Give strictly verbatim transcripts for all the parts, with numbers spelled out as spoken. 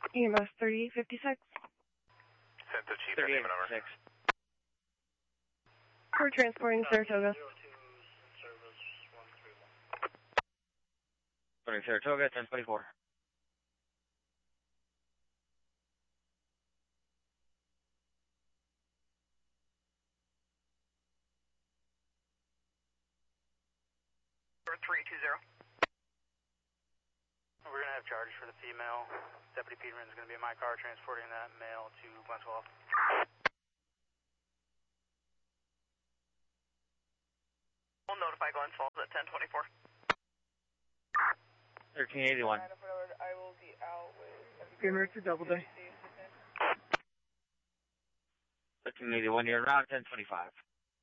E M S thirty-eight fifty-six. Sent to Chief, name and number. We're transporting Saratoga. Sorry, Saratoga, ten twenty-four. three two zero. We're going to have charges for the female. Deputy Peterman is going to be in my car transporting that male to Glen twelve. We'll notify Glen Falls at ten twenty-four. thirteen eighty-one. I will be out with... Grimmer to Doubleday. thirteen eighty-one, you're around ten twenty-five.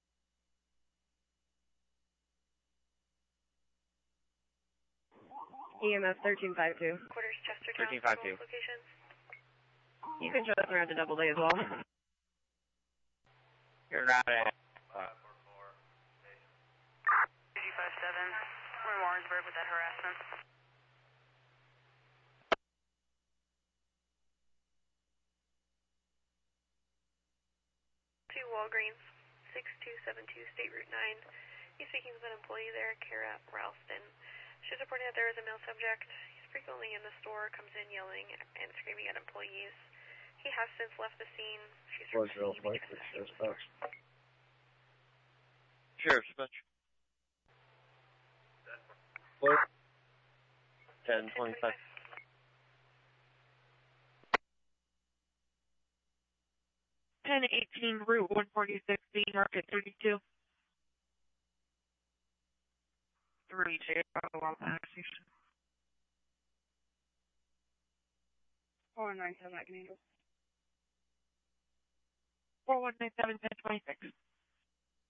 E M S thirteen fifty-two. Quarters Chestertown. thirteen fifty-two. Locations. You can show us around to Doubleday as well. You're around at... Uh, G five seven. We're in Warrensburg with that harassment. To Walgreens, six two seven two State Route nine. He's speaking with an employee there, Kara Ralston. She's reporting that there is a male subject. He's frequently in the store, comes in yelling and screaming at employees. He has since left the scene. She's reporting he began attacking the store. Sheriff's Dispatch. What? ten twenty-five. ten eighteen Route one forty-six B, Market thirty-two. three two, along the station. four one nine seven, I can handle. four one nine seven, ten twenty-six.